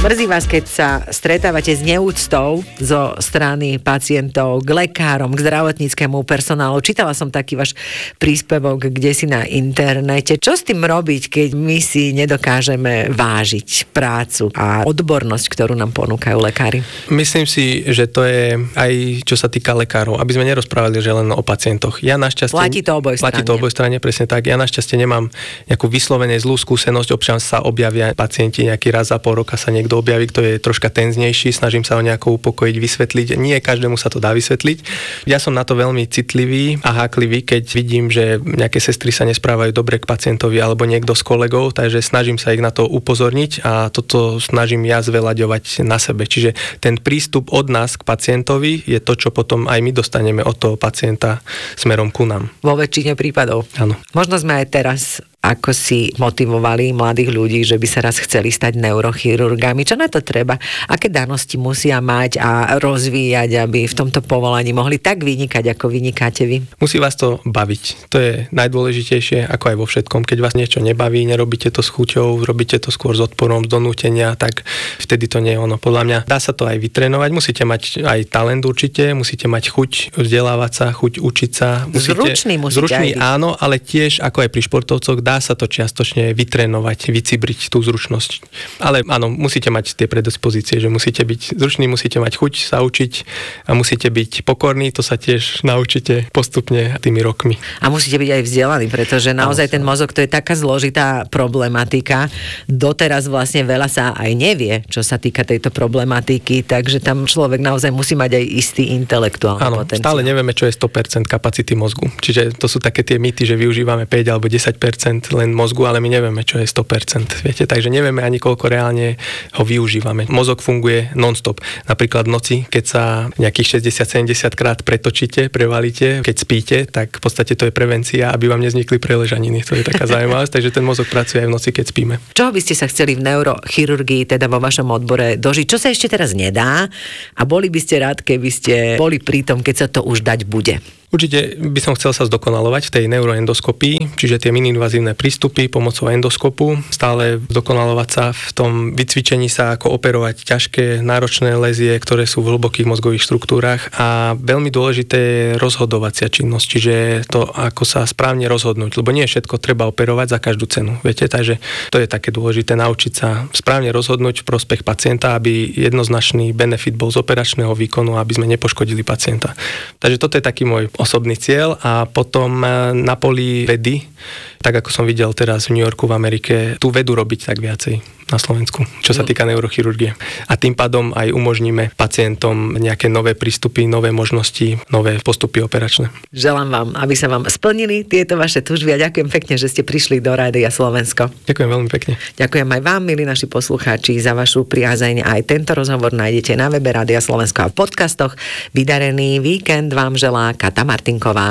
Mrzí vás, keď sa stretávate s neúctou zo strany pacientov k lekárom, k zdravotníckemu personálu. Čítala som taký váš príspevok kdesi na internete. Čo s tým robiť, keď my si nedokážeme vážiť prácu a odbornosť, ktorú nám ponúkajú lekári? Myslím si, že to je aj čo sa týka lekárov, aby sme nerozprávali že len o pacientoch. Ja našťastie Platí to oboj strane, presne tak. Ja našťastie nemám nejakú vyslovene zlú skúsenosť, občas sa objavia pacienti nejaký raz za pol roka sa niekto objaví, kto je troška tenznejší, snažím sa ho nejako upokojiť, vysvetliť. Nie každému sa to dá vysvetliť. Ja som na to veľmi citlivý a háklivý, keď vidím, že nejaké sestry sa nesprávajú dobre k pacientovi alebo niekto z kolegov, takže snažím sa ich na to upozorniť a toto snažím ja zveľaďovať na sebe. Čiže ten prístup od nás k pacientovi je to, čo potom aj my dostaneme od toho pacienta smerom ku nám. Vo väčšine prípadov. Áno. Možno sme aj teraz ako si motivovali mladých ľudí, že by sa raz chceli stať neurochirurgami. Čo na to treba? Aké danosti musia mať a rozvíjať, aby v tomto povolaní mohli tak vynikať, ako vynikáte vy? Musí vás to baviť. To je najdôležitejšie, ako aj vo všetkom. Keď vás niečo nebaví, nerobíte to s chuťou, robíte to skôr s odporom, z donútenia, tak vtedy to nie je ono. Podľa mňa dá sa to aj vytrénovať. Musíte mať aj talent určite, musíte mať chuť vzdelávať sa, chuť učiť sa. Zručný áno, ale tiež ako aj pri športovcoch dá sa to čiastočne vytrénovať, vycibriť tú zručnosť. Ale áno, musíte mať tie predispozície, že musíte byť zruční, musíte mať chuť sa učiť a musíte byť pokorní, to sa tiež naučíte postupne tými rokmi. A musíte byť aj vzdelaní, pretože naozaj ten mozog to je taká zložitá problematika. Doteraz vlastne veľa sa aj nevie, čo sa týka tejto problematiky, takže tam človek naozaj musí mať aj istý intelektuálny potenciál. Stále nevieme, čo je 100% kapacity mozgu. Čiže to sú také tie mýty, že využívame 5 alebo 10% len mozgu, ale my nevieme, čo je 100%. Viete, takže nevieme ani koľko reálne ho využívame. Mozog funguje non-stop. Napríklad v noci, keď sa nejakých 60-70 krát pretočíte, prevalíte, keď spíte, tak v podstate to je prevencia, aby vám nevznikli preležaniny. To je taká zaujímavosť, takže ten mozog pracuje aj v noci, keď spíme. Čo by ste sa chceli v neurochirurgii, teda vo vašom odbore dožiť? Čo sa ešte teraz nedá? A boli by ste rád, keby ste boli pri tom, keď sa to už dať bude? Určite by som chcel sa zdokonalovať v tej neuroendoskopii, čiže tie miniinvazívne prístupy pomocou endoskopu, stále dokonalovať sa v tom vycvičení sa, ako operovať ťažké, náročné lézie, ktoré sú v hlbokých mozgových štruktúrach a veľmi dôležité je rozhodovacia činnosť, čiže to, ako sa správne rozhodnúť, lebo nie všetko treba operovať za každú cenu, viete, takže to je také dôležité naučiť sa správne rozhodnúť v prospech pacienta, aby jednoznačný benefit bol z operačného výkonu, aby sme nepoškodili pacienta. Takže toto je taký môj osobný cieľ a potom na poli vedy, tak ako som videl teraz v New Yorku v Amerike, tú vedu robiť tak viacej na Slovensku, čo sa týka neurochirurgie. A tým pádom aj umožníme pacientom nejaké nové prístupy, nové možnosti, nové postupy operačné. Želám vám, aby sa vám splnili tieto vaše túžby a ďakujem pekne, že ste prišli do Rádia Slovensko. Ďakujem veľmi pekne. Ďakujem aj vám, milí naši poslucháči, za vašu priazeň. Aj tento rozhovor nájdete na webe Rádia Slovensko a v podcastoch. Vydarený víkend vám želá Kata Martinková.